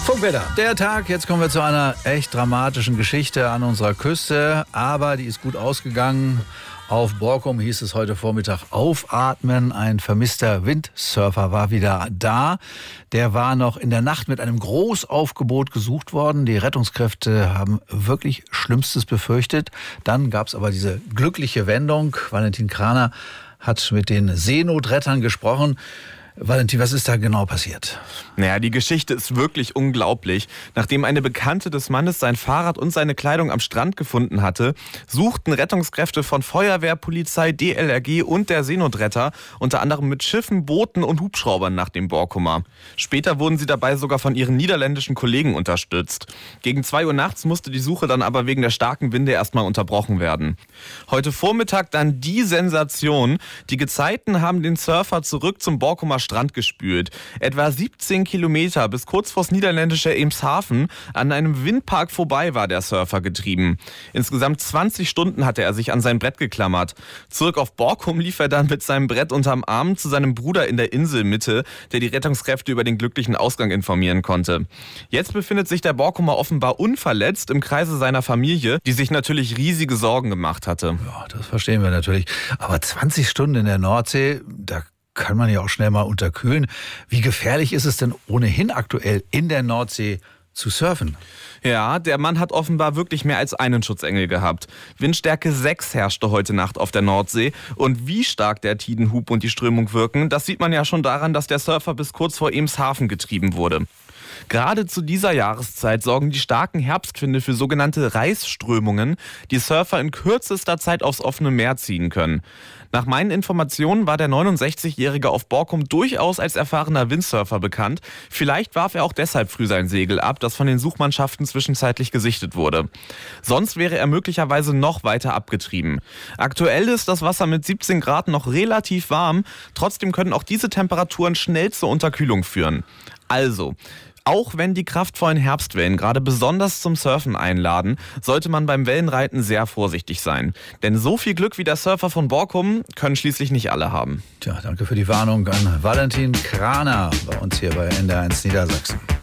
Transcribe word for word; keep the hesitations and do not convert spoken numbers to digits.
Funkwetter. Der Tag, jetzt kommen wir zu einer echt dramatischen Geschichte an unserer Küste, aber die ist gut ausgegangen. Auf Borkum hieß es heute Vormittag aufatmen. Ein vermisster Windsurfer war wieder da. Der war noch in der Nacht mit einem Großaufgebot gesucht worden. Die Rettungskräfte haben wirklich Schlimmstes befürchtet. Dann gab es aber diese glückliche Wendung. Valentin Kraner hat mit den Seenotrettern gesprochen. Valentin, was ist da genau passiert? Naja, die Geschichte ist wirklich unglaublich. Nachdem eine Bekannte des Mannes sein Fahrrad und seine Kleidung am Strand gefunden hatte, suchten Rettungskräfte von Feuerwehr, Polizei, D L R G und der Seenotretter unter anderem mit Schiffen, Booten und Hubschraubern nach dem Borkumer. Später wurden sie dabei sogar von ihren niederländischen Kollegen unterstützt. Gegen zwei Uhr nachts musste die Suche dann aber wegen der starken Winde erstmal unterbrochen werden. Heute Vormittag dann die Sensation. Die Gezeiten haben den Surfer zurück zum Borkumer Strand gespült. Etwa siebzehn Kilometer bis kurz vors niederländische Eemshaven. An einem Windpark vorbei war der Surfer getrieben. Insgesamt zwanzig Stunden hatte er sich an sein Brett geklammert. Zurück auf Borkum lief er dann mit seinem Brett unterm Arm zu seinem Bruder in der Inselmitte, der die Rettungskräfte über den glücklichen Ausgang informieren konnte. Jetzt befindet sich der Borkumer offenbar unverletzt im Kreise seiner Familie, die sich natürlich riesige Sorgen gemacht hatte. Ja, das verstehen wir natürlich. Aber zwanzig Stunden in der Nordsee, da kann man ja auch schnell mal unterkühlen. Wie gefährlich ist es denn ohnehin aktuell in der Nordsee zu surfen? Ja, der Mann hat offenbar wirklich mehr als einen Schutzengel gehabt. Windstärke sechs herrschte heute Nacht auf der Nordsee. Und wie stark der Tidenhub und die Strömung wirken, das sieht man ja schon daran, dass der Surfer bis kurz vor Eemshaven getrieben wurde. Gerade zu dieser Jahreszeit sorgen die starken Herbstwinde für sogenannte Reißströmungen, die Surfer in kürzester Zeit aufs offene Meer ziehen können. Nach meinen Informationen war der neunundsechzigjährige auf Borkum durchaus als erfahrener Windsurfer bekannt. Vielleicht warf er auch deshalb früh sein Segel ab, das von den Suchmannschaften zwischenzeitlich gesichtet wurde. Sonst wäre er möglicherweise noch weiter abgetrieben. Aktuell ist das Wasser mit siebzehn Grad noch relativ warm. Trotzdem können auch diese Temperaturen schnell zur Unterkühlung führen. Also, auch wenn die kraftvollen Herbstwellen gerade besonders zum Surfen einladen, sollte man beim Wellenreiten sehr vorsichtig sein. Denn so viel Glück wie der Surfer von Borkum können schließlich nicht alle haben. Tja, danke für die Warnung an Valentin Kraner bei uns hier bei N D R eins Niedersachsen.